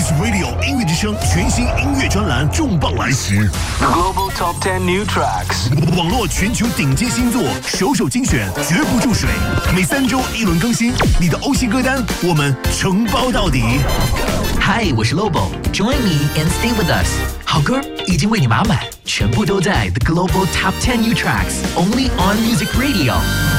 Music Radio 音乐之声全新音乐专栏重磅来袭 Global Top 10 New Tracks， 网络全球顶尖星座首首精选，绝不注水。每3周1轮更新，你的欧系歌单我们承包到底。 嗨，我是 Lobo，Join me and stay with us。好歌已经为你码满，全部都在 The Global Top 10 New Tracks，only on Music Radio。